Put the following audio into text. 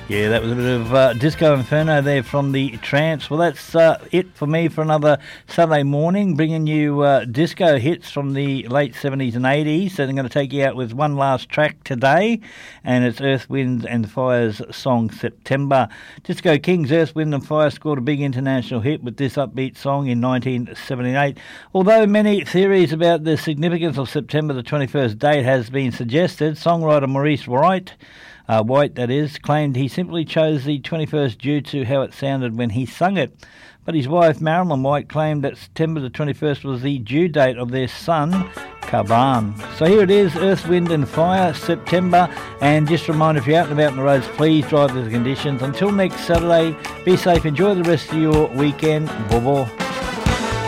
Yeah, that was a bit of Disco Inferno there from the Tramps. Well, that's it for me for another Saturday morning, bringing you disco hits from the late 70s and 80s. So I'm going to take you out with one last track today, and it's Earth, Wind and Fire's song September. Disco Kings, Earth, Wind and Fire scored a big international hit with this upbeat song in 1978. Although many theories about the significance of September the 21st date has been suggested, songwriter Maurice White, claimed he simply chose the 21st due to how it sounded when he sung it. But his wife, Marilyn White, claimed that September the 21st was the due date of their son, Kaban. So here it is, Earth, Wind and Fire, September. And just a reminder, if you're out and about on the roads, please drive with the conditions. Until next Saturday, be safe, enjoy the rest of your weekend. Bobo.